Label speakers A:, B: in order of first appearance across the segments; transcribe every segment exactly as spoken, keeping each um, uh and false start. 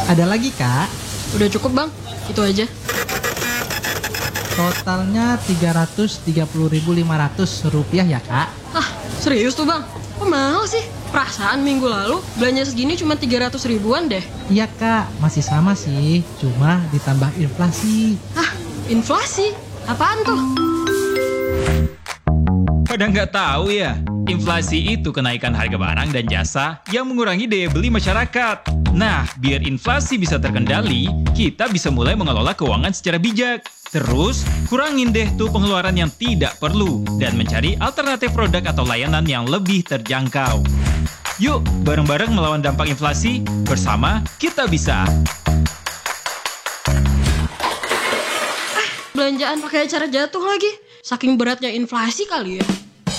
A: Ada lagi, Kak.
B: Udah cukup bang, itu aja.
A: Totalnya tiga ratus tiga puluh ribu lima ratus rupiah ya, Kak.
B: Ah, serius tuh bang? Kok mahal sih? Perasaan minggu lalu belanja segini cuma tiga ratus ribuan deh.
A: Iya, Kak, masih sama sih, cuma ditambah inflasi.
B: Hah, inflasi? Apaan tuh?
C: Pada nggak tahu ya, inflasi itu kenaikan harga barang dan jasa yang mengurangi daya beli masyarakat. Nah, biar inflasi bisa terkendali, kita bisa mulai mengelola keuangan secara bijak. Terus, kurangin deh tuh pengeluaran yang tidak perlu dan mencari alternatif produk atau layanan yang lebih terjangkau. Yuk, bareng-bareng melawan dampak inflasi, bersama kita bisa.
B: Eh, belanjaan pakai acara jatuh lagi. Saking beratnya inflasi kali ya.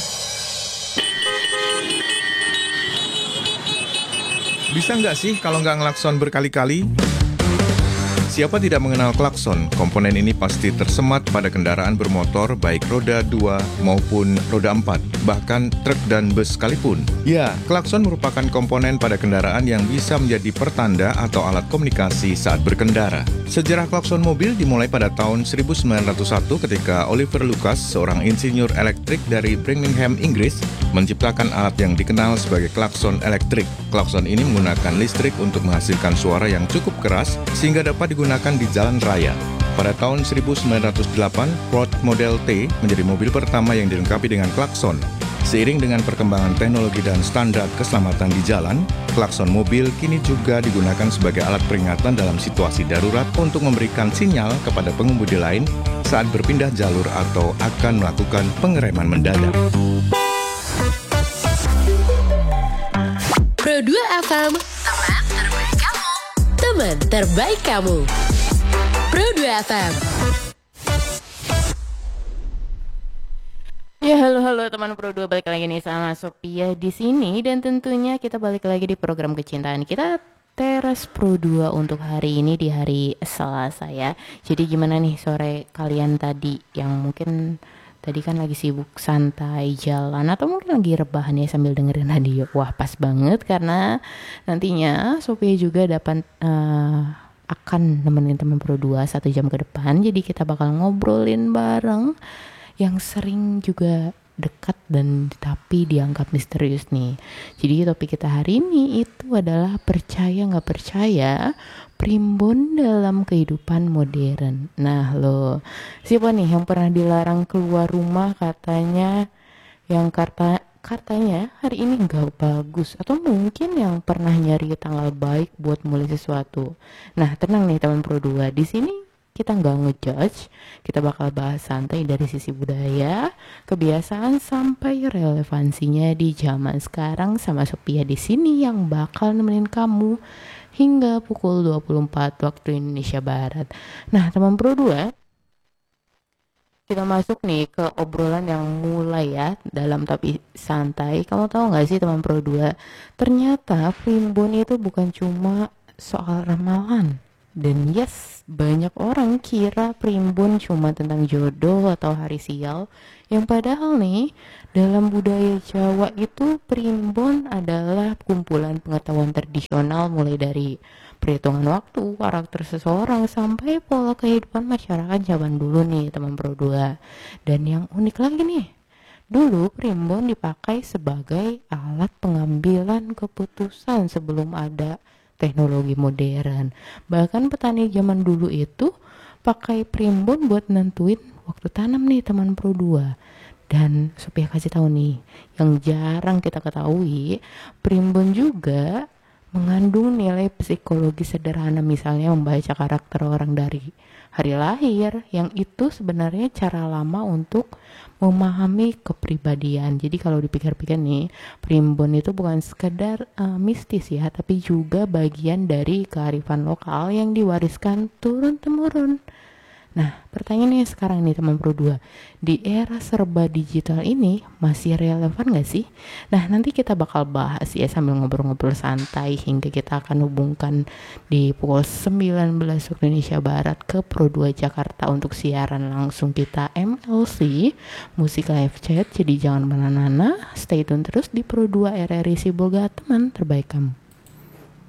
D: Bisa nggak sih kalau nggak ngelakson berkali-kali? Siapa tidak mengenal klakson? Komponen ini pasti tersemat pada kendaraan bermotor baik roda dua maupun roda empat, bahkan truk dan bus sekalipun. Ya, klakson merupakan komponen pada kendaraan yang bisa menjadi pertanda atau alat komunikasi saat berkendara. Sejarah klakson mobil dimulai pada tahun seribu sembilan ratus satu ketika Oliver Lucas, seorang insinyur elektrik dari Birmingham, Inggris, menciptakan alat yang dikenal sebagai klakson elektrik. Klakson ini menggunakan listrik untuk menghasilkan suara yang cukup keras sehingga dapat digunakan di jalan raya. Pada tahun seribu sembilan ratus delapan, Ford Model T menjadi mobil pertama yang dilengkapi dengan klakson. Seiring dengan perkembangan teknologi dan standar keselamatan di jalan, klakson mobil kini juga digunakan sebagai alat peringatan dalam situasi darurat untuk memberikan sinyal kepada pengemudi lain saat berpindah jalur atau akan melakukan pengereman mendadak.
E: Pro dua F M, teman terbaik kamu. Teman terbaik kamu. Pro dua F M.
F: Ya, halo-halo teman Pro dua, balik lagi nih sama Sophia di sini dan tentunya kita balik lagi di program kecintaan kita Teras Pro dua untuk hari ini di hari Selasa ya. Jadi gimana nih sore kalian tadi yang mungkin tadi kan lagi sibuk santai jalan atau mungkin lagi rebahan ya sambil dengerin radio. Wah, pas banget karena nantinya Sophia juga dapat uh, akan nemenin teman Pro dua satu jam ke depan. Jadi kita bakal ngobrolin bareng yang sering juga dekat dan tapi dianggap misterius nih. Jadi topik kita hari ini itu adalah percaya nggak percaya primbon dalam kehidupan modern. Nah lo, siapa nih yang pernah dilarang keluar rumah katanya yang kata katanya hari ini nggak bagus, atau mungkin yang pernah nyari tanggal baik buat mulai sesuatu. Nah tenang nih teman Pro dua, di sini kita nggak ngejudge, kita bakal bahas santai dari sisi budaya, kebiasaan sampai relevansinya di zaman sekarang sama Sophia di sini yang bakal nemenin kamu hingga pukul dua puluh empat waktu Indonesia Barat. Nah, teman Pro dua, kita masuk nih ke obrolan yang mulai ya dalam tapi santai. Kamu tahu nggak sih teman Pro dua, ternyata primbon itu bukan cuma soal ramalan. Dan yes, banyak orang kira primbon cuma tentang jodoh atau hari sial, yang padahal nih dalam budaya Jawa itu primbon adalah kumpulan pengetahuan tradisional mulai dari perhitungan waktu, karakter seseorang sampai pola kehidupan masyarakat zaman dulu nih teman Pro dua. Dan yang unik lagi nih, dulu primbon dipakai sebagai alat pengambilan keputusan sebelum ada teknologi modern. Bahkan petani zaman dulu itu pakai primbon buat nentuin waktu tanam nih teman Pro dua. Dan Sophia kasih tahu nih, yang jarang kita ketahui, primbon juga mengandung nilai psikologi sederhana, misalnya membaca karakter orang dari hari lahir, yang itu sebenarnya cara lama untuk memahami kepribadian. Jadi kalau dipikir-pikir nih, primbon itu bukan sekedar uh, mistis ya, tapi juga bagian dari kearifan lokal yang diwariskan turun-temurun. Nah, pertanyaannya sekarang nih teman Pro dua, di era serba digital ini masih relevan gak sih? Nah, nanti kita bakal bahas ya sambil ngobrol-ngobrol santai hingga kita akan hubungkan di pukul sembilan belas waktu Indonesia Barat ke Pro dua Jakarta untuk siaran langsung kita M L C Musik Live Chat. Jadi jangan mana-mana, stay tune terus di Pro dua R R I Sibolga, teman terbaik kamu.